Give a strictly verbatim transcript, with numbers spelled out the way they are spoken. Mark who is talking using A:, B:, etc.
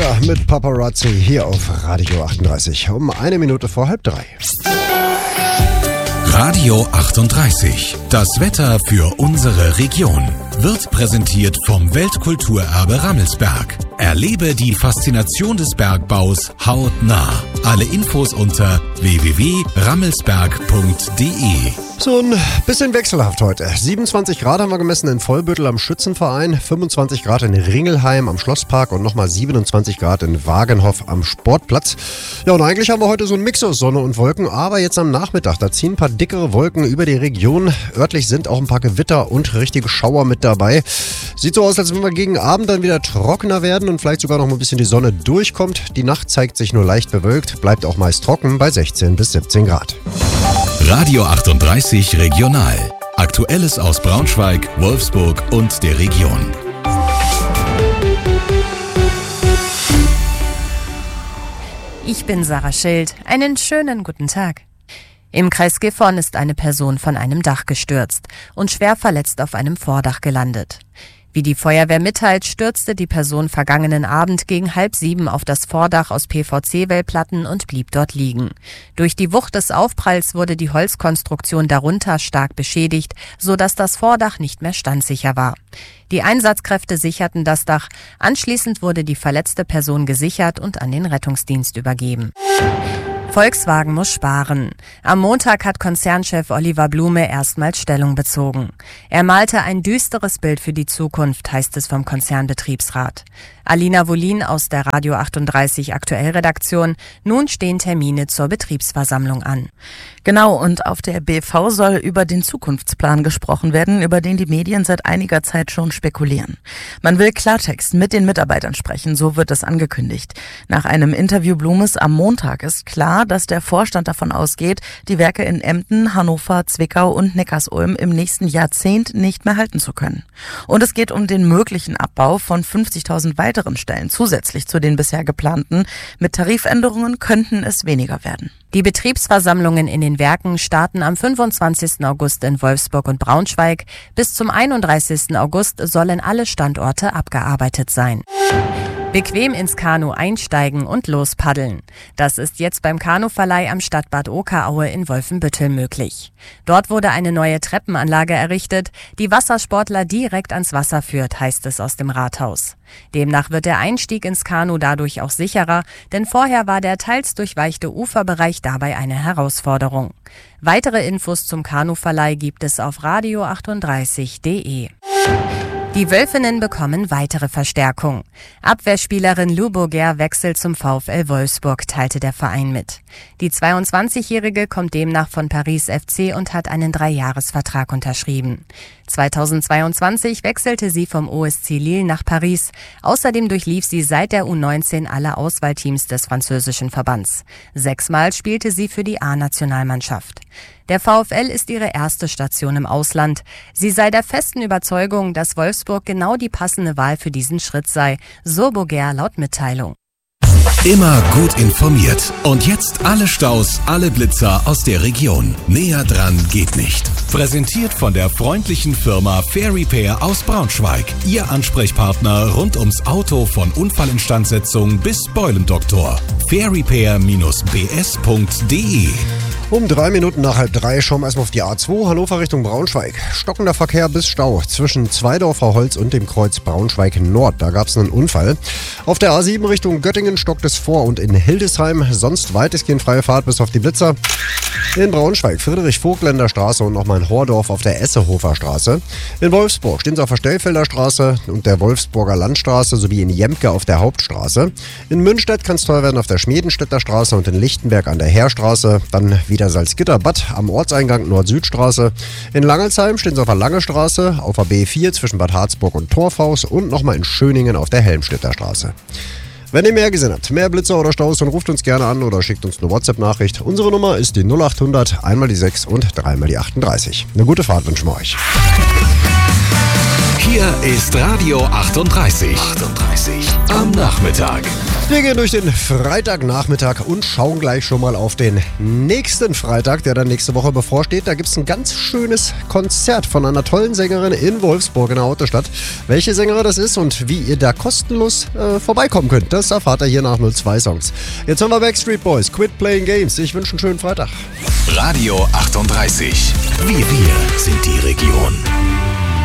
A: Scooter mit Paparazzi hier auf Radio achtunddreißig um eine Minute vor halb drei.
B: Radio achtunddreißig. Das Wetter für unsere Region wird präsentiert vom Weltkulturerbe Rammelsberg. Erlebe die Faszination des Bergbaus hautnah. Alle Infos unter w w w punkt rammelsberg punkt d e.
A: So ein bisschen wechselhaft heute. siebenundzwanzig Grad haben wir gemessen in Vollbüttel am Schützenverein, fünfundzwanzig Grad in Ringelheim am Schlosspark und nochmal siebenundzwanzig Grad in Wagenhof am Sportplatz. Ja, und eigentlich haben wir heute so einen Mix aus Sonne und Wolken, aber jetzt am Nachmittag, da ziehen ein paar dickere Wolken über die Region. Örtlich sind auch ein paar Gewitter und richtige Schauer mit dabei. Sieht so aus, als wenn wir gegen Abend dann wieder trockener werden und vielleicht sogar noch mal ein bisschen die Sonne durchkommt. Die Nacht zeigt sich nur leicht bewölkt, bleibt auch meist trocken bei sechzehn bis siebzehn Grad.
B: Radio achtunddreißig Regional. Aktuelles aus Braunschweig, Wolfsburg und der Region.
C: Ich bin Sarah Schild. Einen schönen guten Tag. Im Kreis Gifhorn ist eine Person von einem Dach gestürzt und schwer verletzt auf einem Vordach gelandet. Wie die Feuerwehr mitteilt, stürzte die Person vergangenen Abend gegen halb sieben auf das Vordach aus P V C-Wellplatten und blieb dort liegen. Durch die Wucht des Aufpralls wurde die Holzkonstruktion darunter stark beschädigt, sodass das Vordach nicht mehr standsicher war. Die Einsatzkräfte sicherten das Dach. Anschließend wurde die verletzte Person gesichert und an den Rettungsdienst übergeben. Volkswagen muss sparen. Am Montag hat Konzernchef Oliver Blume erstmals Stellung bezogen. Er malte ein düsteres Bild für die Zukunft, heißt es vom Konzernbetriebsrat. Alina Wolin aus der Radio achtunddreißig Aktuellredaktion. Nun stehen Termine zur Betriebsversammlung an.
D: Genau, und auf der B V soll über den Zukunftsplan gesprochen werden, über den die Medien seit einiger Zeit schon spekulieren. Man will Klartext mit den Mitarbeitern sprechen, so wird es angekündigt. Nach einem Interview Blumes am Montag ist klar, dass der Vorstand davon ausgeht, die Werke in Emden, Hannover, Zwickau und Neckarsulm im nächsten Jahrzehnt nicht mehr halten zu können. Und es geht um den möglichen Abbau von fünfzigtausend weiteren Stellen zusätzlich zu den bisher geplanten. Mit Tarifänderungen könnten es weniger werden.
C: Die Betriebsversammlungen in den Werken starten am fünfundzwanzigsten August in Wolfsburg und Braunschweig. Bis zum einunddreißigsten August sollen alle Standorte abgearbeitet sein. Bequem ins Kanu einsteigen und lospaddeln. Das ist jetzt beim Kanuverleih am Stadtbad Okeraue in Wolfenbüttel möglich. Dort wurde eine neue Treppenanlage errichtet, die Wassersportler direkt ans Wasser führt, heißt es aus dem Rathaus. Demnach wird der Einstieg ins Kanu dadurch auch sicherer, denn vorher war der teils durchweichte Uferbereich dabei eine Herausforderung. Weitere Infos zum Kanuverleih gibt es auf radio achtunddreißig punkt d e. Die Wölfinnen bekommen weitere Verstärkung. Abwehrspielerin Lou Bourguer wechselt zum VfL Wolfsburg, teilte der Verein mit. Die zweiundzwanzigjährige kommt demnach von Paris F C und hat einen Dreijahresvertrag unterschrieben. zweitausendzweiundzwanzig wechselte sie vom O S C Lille nach Paris. Außerdem durchlief sie seit der U neunzehn alle Auswahlteams des französischen Verbands. Sechsmal spielte sie für die A-Nationalmannschaft. Der VfL ist ihre erste Station im Ausland. Sie sei der festen Überzeugung, dass Wolfsburg genau die passende Wahl für diesen Schritt sei, so Bourguer laut Mitteilung.
B: Immer gut informiert. Und jetzt alle Staus, alle Blitzer aus der Region. Näher dran geht nicht. Präsentiert von der freundlichen Firma Fair Repair aus Braunschweig. Ihr Ansprechpartner rund ums Auto von Unfallinstandsetzung bis Beulendoktor. fair repair Bindestrich b s punkt d e.
A: Um drei Minuten nach halb drei schauen wir erstmal auf die A zwei, Hannover Richtung Braunschweig. Stockender Verkehr bis Stau zwischen Zweidorfer Holz und dem Kreuz Braunschweig Nord. Da gab es einen Unfall. Auf der A sieben Richtung Göttingen stockt es vor und in Hildesheim. Sonst weitestgehend freie Fahrt bis auf die Blitzer. In Braunschweig Friedrich-Vogtländer Straße und nochmal in Hordorf auf der Essehofer Straße. In Wolfsburg stehen sie auf der Stellfelder Straße und der Wolfsburger Landstraße sowie in Jemke auf der Hauptstraße. In Münstedt kann es teuer werden auf der Schmiedenstädter Straße und in Lichtenberg an der Heerstraße. Dann wieder Salzgitter-Bad am Ortseingang Nord-Süd-Straße. In Langelsheim stehen sie auf der Lange Straße, auf der B vier zwischen Bad Harzburg und Torfhaus und nochmal in Schöningen auf der Helmstedter Straße. Wenn ihr mehr gesehen habt, mehr Blitzer oder Staus, dann ruft uns gerne an oder schickt uns eine WhatsApp-Nachricht. Unsere Nummer ist die null acht hundert, einmal die sechs und dreimal die achtunddreißig. Eine gute Fahrt wünschen wir euch.
B: Hier ist Radio achtunddreißig. achtunddreißig am Nachmittag.
A: Wir gehen durch den Freitagnachmittag und schauen gleich schon mal auf den nächsten Freitag, der dann nächste Woche bevorsteht. Da gibt es ein ganz schönes Konzert von einer tollen Sängerin in Wolfsburg in der Autostadt. Welche Sängerin das ist und wie ihr da kostenlos äh, vorbeikommen könnt, das erfahrt ihr hier nach null zwei Songs. Jetzt haben wir Backstreet Boys, Quit Playing Games. Ich wünsche einen schönen Freitag.
B: Radio achtunddreißig. Wir, wir sind die Region.